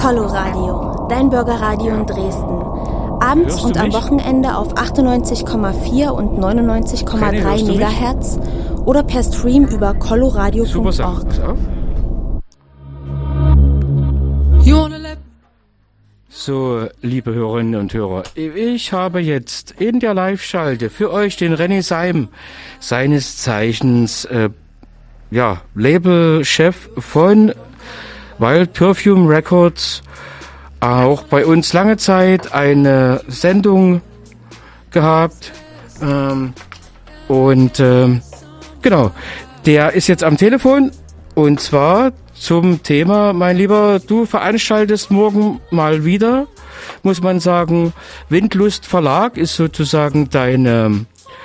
Coloradio, dein Bürgerradio in Dresden. Abends und am Wochenende auf 98,4 und 99,3 Megahertz oder per Stream über coloradio.org. So, liebe Hörerinnen und Hörer, ich habe jetzt in der Live-Schalte für euch den René Seim, seines Zeichens Labelchef von Wild Perfume Records, auch bei uns lange Zeit eine Sendung gehabt. Genau, der ist jetzt am Telefon und zwar zum Thema, mein Lieber, du veranstaltest morgen mal wieder, muss man sagen, Windlust Verlag ist sozusagen der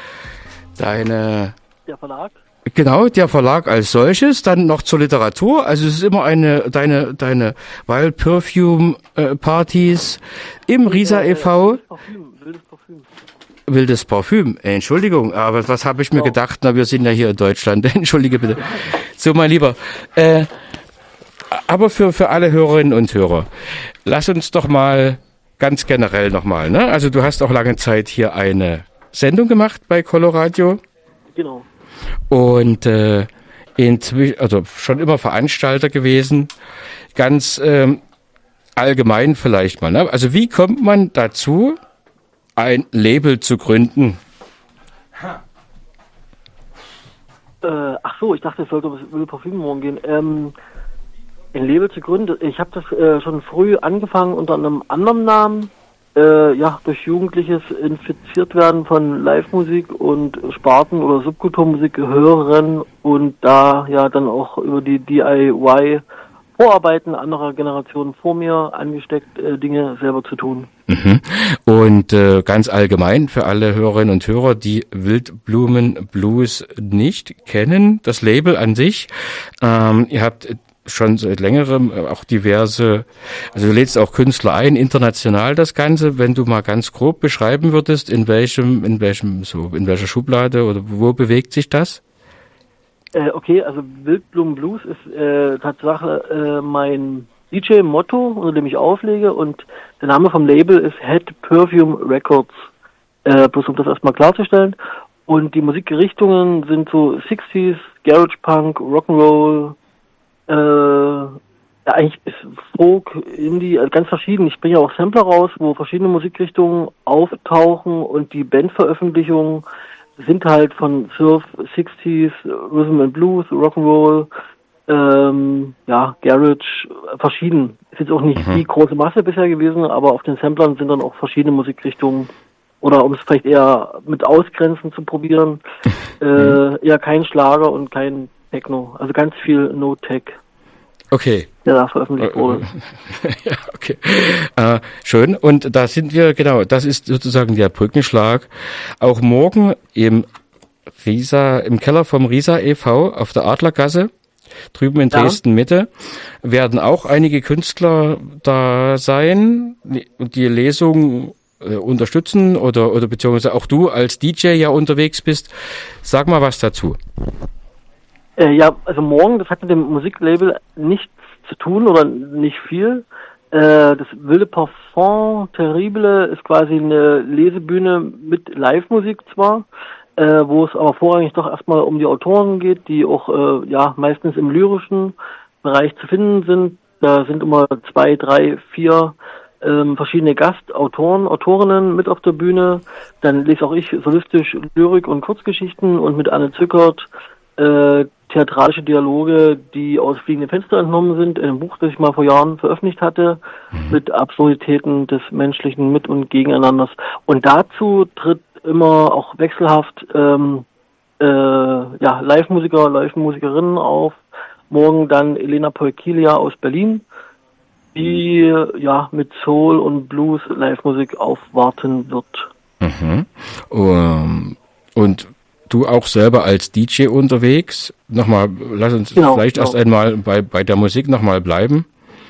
Verlag? Genau, der Verlag als solches, dann noch zur Literatur, also es ist immer deine Wild Perfume Partys im Risa e.V. Wildes Parfüm, Entschuldigung, aber was habe ich mir gedacht, na wir sind ja hier in Deutschland, entschuldige bitte. So, mein Lieber, aber für alle Hörerinnen und Hörer, lass uns doch mal ganz generell nochmal, ne? Also du hast auch lange Zeit hier eine Sendung gemacht bei Coloradio. Genau. Und inzwischen, also schon immer Veranstalter gewesen, ganz allgemein vielleicht mal, ne? Also wie kommt man dazu, ein Label zu gründen? Ach so, ich dachte, es sollte um das Parfüm morgen gehen. Ein Label zu gründen, ich habe das schon früh angefangen unter einem anderen Namen, durch Jugendliches infiziert werden von Live-Musik und Sparten- oder Subkulturmusik hören und da ja dann auch über die DIY-Vorarbeiten anderer Generationen vor mir angesteckt, Dinge selber zu tun. Mhm. Und ganz allgemein für alle Hörerinnen und Hörer, die Wildblumen Blues nicht kennen, das Label an sich, ihr habt schon seit längerem auch diverse, also du lädst auch Künstler ein, international das Ganze, wenn du mal ganz grob beschreiben würdest, in welcher Schublade oder wo bewegt sich das? Okay, also Wildblumen Blues ist Tatsache mein DJ-Motto, unter dem ich auflege, und der Name vom Label ist Head Perfume Records, bloß um das erstmal klarzustellen. Und die Musikrichtungen sind so 60s, Garage Punk, Rock'n'Roll, eigentlich ist Folk, Indie, ganz verschieden. Ich bringe auch Sampler raus, wo verschiedene Musikrichtungen auftauchen und die Bandveröffentlichungen sind halt von Surf, 60s, Rhythm and Blues, Rock'n'Roll, Garage, verschieden. Ist jetzt auch nicht die große Masse bisher gewesen, aber auf den Samplern sind dann auch verschiedene Musikrichtungen. Oder um es vielleicht eher mit Ausgrenzen zu probieren, eher kein Schlager und kein Techno. Also ganz viel No-Tech. Okay. Der da veröffentlicht wurde. Ja, okay. Schön. Und da sind wir, genau, das ist sozusagen der Brückenschlag. Auch morgen im Keller vom Risa e.V. auf der Adlergasse, drüben in Dresden Mitte, werden auch einige Künstler da sein, die Lesung unterstützen oder beziehungsweise auch du als DJ ja unterwegs bist. Sag mal was dazu. Also morgen, das hat mit dem Musiklabel nichts zu tun oder nicht viel. Das Wilde Parfum Terrible ist quasi eine Lesebühne mit Live-Musik zwar, wo es aber vorrangig doch erstmal um die Autoren geht, die auch meistens im lyrischen Bereich zu finden sind. Da sind immer 2, 3, 4 verschiedene Gastautoren, Autorinnen mit auf der Bühne. Dann lese auch ich solistisch Lyrik und Kurzgeschichten und mit Anne Zückert theatralische Dialoge, die aus Fliegende Fenster entnommen sind, in einem Buch, das ich mal vor Jahren veröffentlicht hatte, mit Absurditäten des menschlichen Mit- und Gegeneinanders. Und dazu tritt immer auch wechselhaft Live-Musiker, Live-Musikerinnen auf. Morgen dann Elena Polkilia aus Berlin, die mit Soul und Blues Live-Musik aufwarten wird. Mhm. Und du auch selber als DJ unterwegs? Nochmal, lass uns vielleicht erst einmal bei der Musik nochmal bleiben.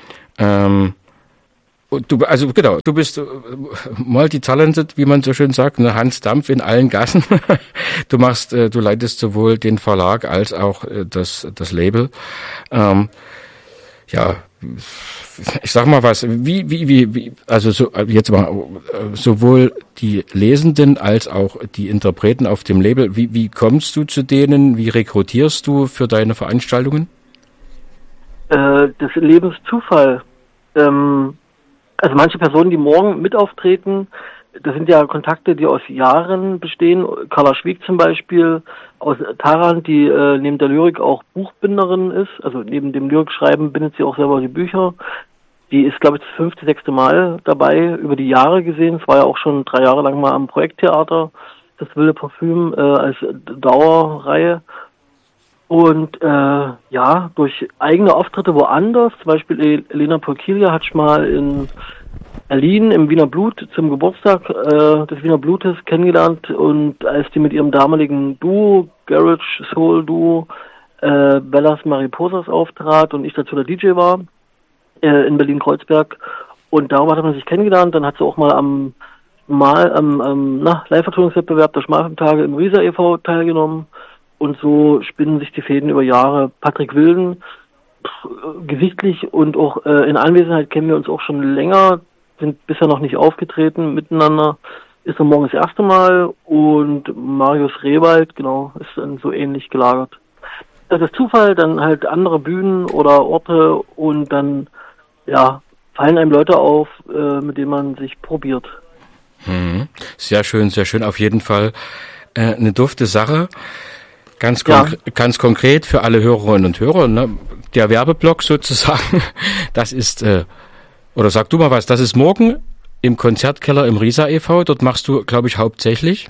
Du bist multitalented, wie man so schön sagt, ne? Hans Dampf in allen Gassen. Du leitest sowohl den Verlag als auch das Label. ich sag mal was, wie, also so, jetzt mal, sowohl die Lesenden als auch die Interpreten auf dem Label, wie kommst du zu denen, wie rekrutierst du für deine Veranstaltungen? Das Lebenszufall. Also manche Personen, die morgen mit auftreten, das sind ja Kontakte, die aus Jahren bestehen. Carla Schwieg zum Beispiel aus Taran, die neben der Lyrik auch Buchbinderin ist. Also neben dem Lyrikschreiben bindet sie auch selber die Bücher. Die ist, glaube ich, das 5., 6. Mal dabei, über die Jahre gesehen. Es war ja auch schon 3 Jahre lang mal am Projekttheater, das Wilde Parfüm als Dauerreihe. Und ja, durch eigene Auftritte woanders, zum Beispiel Elena Porkilia hat schon mal in Berlin im Wiener Blut zum Geburtstag des Wiener Blutes kennengelernt, und als die mit ihrem damaligen Duo, Garage Soul Duo, Bellas Mariposas auftrat und ich dazu der DJ war, in Berlin-Kreuzberg, und darüber hat man sich kennengelernt. Dann hat sie auch mal am Live-Vertonungswettbewerb der Schmalfilmtage im Riesa e.V. teilgenommen, und so spinnen sich die Fäden über Jahre. Patrick Wilden, gesichtlich und auch in Anwesenheit kennen wir uns auch schon länger, sind bisher noch nicht aufgetreten miteinander, ist dann morgen das erste Mal, und Marius Rewald, genau, ist dann so ähnlich gelagert. Das ist Zufall, dann halt andere Bühnen oder Orte, und dann, ja, fallen einem Leute auf, mit denen man sich probiert. Sehr schön, auf jeden Fall eine dufte Sache. Ganz konkret für alle Hörerinnen und Hörer, ne? Der Werbeblock sozusagen, das ist, oder sag du mal was, das ist morgen im Konzertkeller im Riesa e.V., dort machst du, glaube ich, hauptsächlich?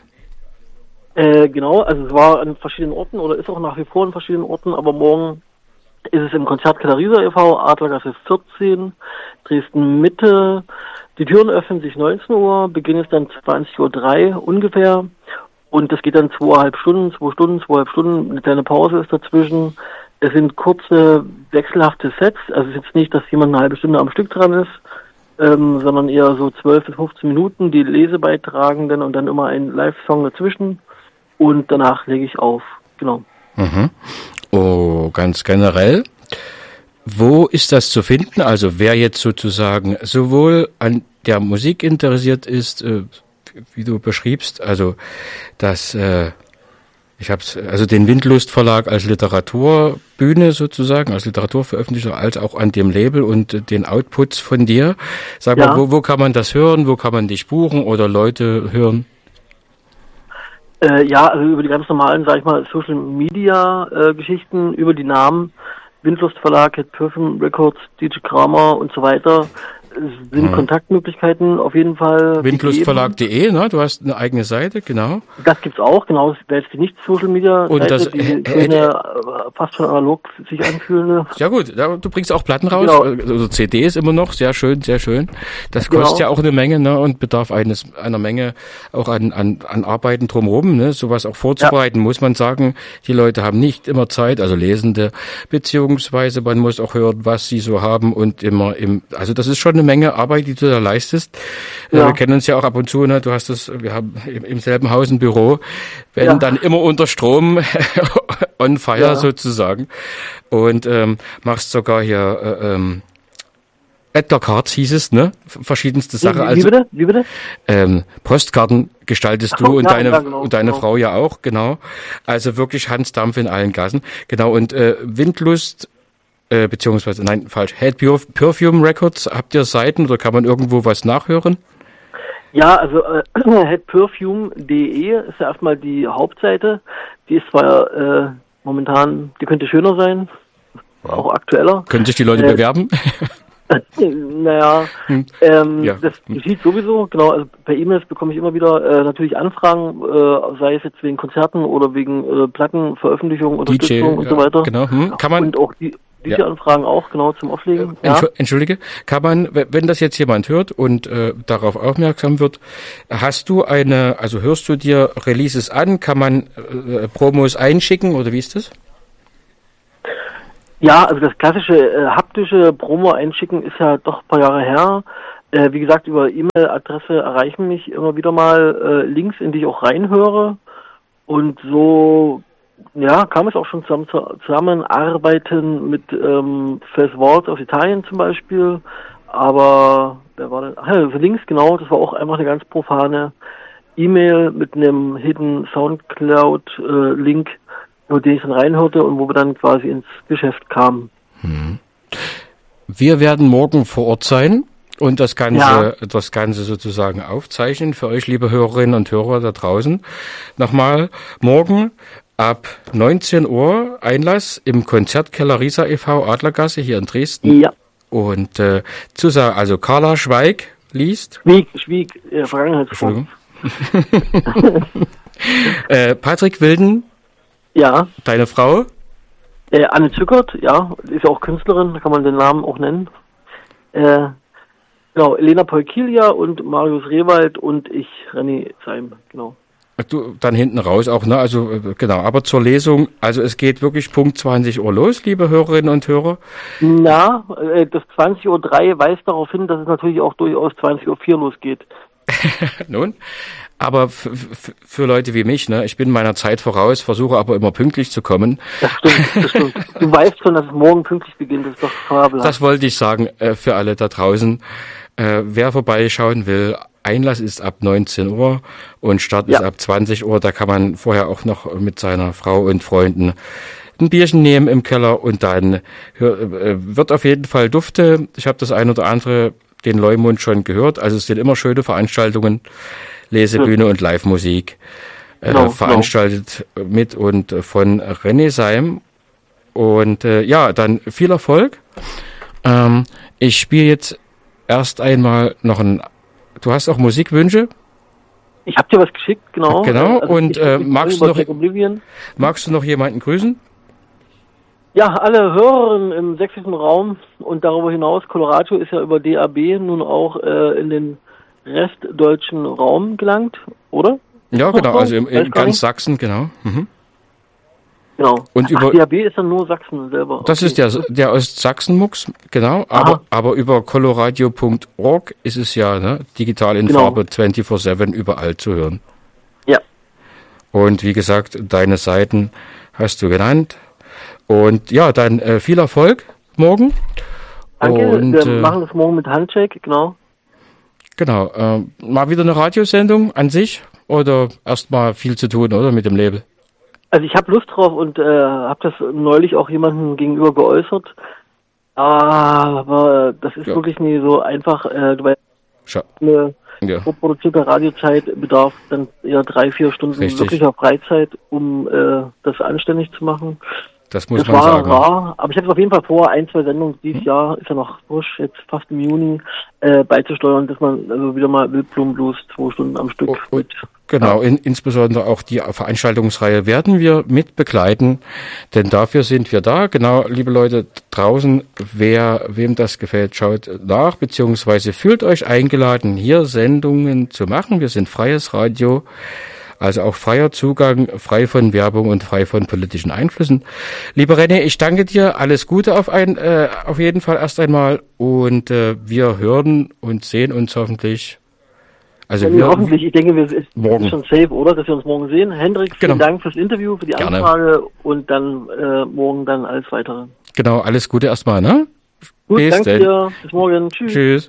Genau, also es war an verschiedenen Orten oder ist auch nach wie vor an verschiedenen Orten, aber morgen ist es im Konzertkeller Riesa e.V., Adlergasse 14, Dresden Mitte. Die Türen öffnen sich 19 Uhr, Beginn ist dann 20:03 Uhr ungefähr. Und das geht dann 2,5 Stunden, eine kleine Pause ist dazwischen. Es sind kurze, wechselhafte Sets, also es ist jetzt nicht, dass jemand eine halbe Stunde am Stück dran ist, sondern eher so 12 bis 15 Minuten, die Lesebeitragenden und dann immer ein Live-Song dazwischen, und danach lege ich auf, genau. Oh, ganz generell, wo ist das zu finden? Also wer jetzt sozusagen sowohl an der Musik interessiert ist, wie du beschriebst, also das, ich habe also den Windlust Verlag als Literaturbühne sozusagen, als Literaturveröffentlicher, als auch an dem Label und den Outputs von dir. Sag mal, wo kann man das hören? Wo kann man dich buchen oder Leute hören? Ja, also über die ganz normalen, sag ich mal, Social Media Geschichten, über die Namen Windlust Verlag, Head Perfume Records, DJ Kramer und so weiter. Sind Kontaktmöglichkeiten auf jeden Fall. Windlustverlag.de, ne? Du hast eine eigene Seite, genau. Das gibt's auch, genau. Das wäre jetzt die Nicht-Social-Media-Seite, die fast schon analog sich anfühlende. Ja gut, du bringst auch Platten raus, genau. Also CDs immer noch, sehr schön. Das kostet ja auch eine Menge, ne? Und bedarf einer Menge auch an Arbeiten drumherum, ne? Sowas auch vorzubereiten, muss man sagen. Die Leute haben nicht immer Zeit, also Lesende, beziehungsweise man muss auch hören, was sie so haben, und immer also das ist schon eine Menge Arbeit, die du da leistest. Wir kennen uns ja auch ab und zu, ne? Wir haben im selben Haus ein Büro, werden dann immer unter Strom on fire sozusagen, und machst sogar hier Letter Cards hieß es, ne? Verschiedenste Sachen. Wie bitte? Postkarten gestaltest du und deine Frau ja auch, genau. Also wirklich Hansdampf in allen Gassen. Genau, und Windlust beziehungsweise, nein, falsch, Head Perfume Records, habt ihr Seiten oder kann man irgendwo was nachhören? Ja, also headperfume.de ist ja erstmal die Hauptseite. Die ist zwar momentan, die könnte schöner sein, auch aktueller. Können sich die Leute bewerben? Naja, das geschieht sowieso, genau, also per E-Mails bekomme ich immer wieder natürlich Anfragen, sei es jetzt wegen Konzerten oder wegen Plattenveröffentlichung, Unterstützung und so weiter. Genau. Kann man, und auch diese Anfragen auch, genau, zum Auflegen. Entschuldige, kann man, wenn das jetzt jemand hört und darauf aufmerksam wird, hörst du dir Releases an, kann man Promos einschicken oder wie ist das? Ja, also das klassische haptische Promo einschicken ist ja doch ein paar Jahre her. Wie gesagt, über E-Mail-Adresse erreichen mich immer wieder mal Links, in die ich auch reinhöre. Und so Ja, kam es auch schon zusammenarbeiten mit Fast Waltz aus Italien zum Beispiel, aber wer war denn? Ach ja, The Links, genau, das war auch einfach eine ganz profane E-Mail mit einem Hidden Soundcloud-Link, wo den ich dann reinhörte und wo wir dann quasi ins Geschäft kamen. Wir werden morgen vor Ort sein und das Ganze sozusagen aufzeichnen für euch, liebe Hörerinnen und Hörer da draußen. Nochmal, morgen ab 19 Uhr Einlass im Konzertkeller Riesa e.V. Adlergasse hier in Dresden. Ja. Und Zusagen, also Carla Schweig liest. Schwieg, Vergangenheitsform. Patrick Wilden. Ja. Deine Frau? Anne Zückert, ja, ist ja auch Künstlerin, da kann man den Namen auch nennen. Genau, Elena Polkilia und Marius Rewald und ich, René Seim, genau. Du, dann hinten raus auch, ne? Also genau, aber zur Lesung, also es geht wirklich Punkt 20 Uhr los, liebe Hörerinnen und Hörer. Na, das 20.03 Uhr weist darauf hin, dass es natürlich auch durchaus 20.04 Uhr losgeht. Nun, aber für Leute wie mich, ne, ich bin meiner Zeit voraus, versuche aber immer pünktlich zu kommen. Das stimmt. Du weißt schon, dass es morgen pünktlich beginnt, das ist doch fabelhaft. Das wollte ich sagen, für alle da draußen. Wer vorbeischauen will, Einlass ist ab 19 Uhr und Start ist ab 20 Uhr. Da kann man vorher auch noch mit seiner Frau und Freunden ein Bierchen nehmen im Keller und dann wird auf jeden Fall Dufte. Ich habe das ein oder andere den Leumund schon gehört. Also es sind immer schöne Veranstaltungen, Lesebühne und Live-Musik veranstaltet mit und von René Seim. Und dann viel Erfolg. Ich spiele jetzt erst einmal noch du hast auch Musikwünsche? Ich habe dir was geschickt, genau. Genau, also und magst du noch jemanden grüßen? Ja, alle Hörerinnen im sächsischen Raum und darüber hinaus, Colorado ist ja über DAB nun auch in den restdeutschen Raum gelangt, oder? Ja, genau, also in ganz Sachsen, genau. Mhm. Genau. Und DAB ist dann nur Sachsen selber. Das ist der Ostsachsen-Mux, genau, aber über coloradio.org ist es ja digital in Farbe 24/7 überall zu hören. Ja. Und wie gesagt, deine Seiten hast du genannt. Und ja, dann viel Erfolg morgen. Danke, und, wir machen das morgen mit Handshake, genau. Genau, mal wieder eine Radiosendung an sich oder erstmal viel zu tun, oder, mit dem Label? Also ich habe Lust drauf und habe das neulich auch jemandem gegenüber geäußert, aber das ist wirklich nie so einfach, weil eine vorproduzierte Radiozeit bedarf dann eher 3-4 Stunden wirklicher Freizeit, um das anständig zu machen. Das muss man sagen. Rar, aber ich habe es auf jeden Fall vor, 1-2 Sendungen dieses Jahr, ist ja noch frisch, jetzt fast im Juni, beizusteuern, dass man also wieder mal Wildblumenblues 2 Stunden am Stück mit. Genau, insbesondere auch die Veranstaltungsreihe werden wir mit begleiten, denn dafür sind wir da. Genau, liebe Leute draußen, wem das gefällt, schaut nach, beziehungsweise fühlt euch eingeladen, hier Sendungen zu machen. Wir sind freies Radio. Also auch freier Zugang, frei von Werbung und frei von politischen Einflüssen. Lieber René, ich danke dir. Alles Gute auf jeden Fall erst einmal. Und wir hören und sehen uns hoffentlich. Also hoffentlich. Ich denke, wir sind morgen schon safe, oder? Dass wir uns morgen sehen. Hendrik, vielen Dank fürs Interview, für die Anfrage und dann morgen dann alles weitere. Genau, alles Gute erstmal, ne? Gut, danke dir. Bis morgen. Tschüss. Tschüss.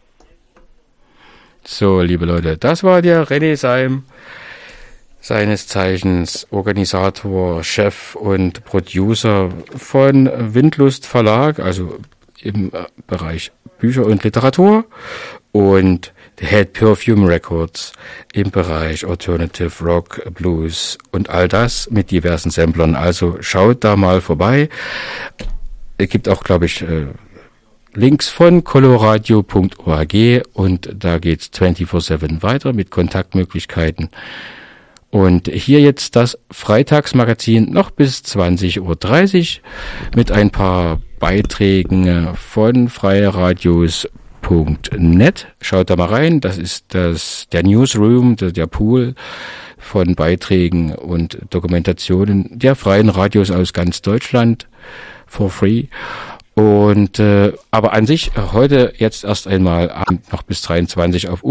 So, liebe Leute, das war der René Seim. Seines Zeichens Organisator, Chef und Producer von Windlust Verlag, also im Bereich Bücher und Literatur, und Head Perfume Records im Bereich Alternative Rock, Blues und all das mit diversen Samplern. Also schaut da mal vorbei. Es gibt auch, glaube ich, Links von coloradio.org und da geht's 24/7 weiter mit Kontaktmöglichkeiten. Und hier jetzt das Freitagsmagazin noch bis 20:30 Uhr mit ein paar Beiträgen von freieradios.net. Schaut da mal rein, das ist der Newsroom, der Pool von Beiträgen und Dokumentationen der freien Radios aus ganz Deutschland for free. Und aber an sich heute jetzt erst einmal noch bis 23 auf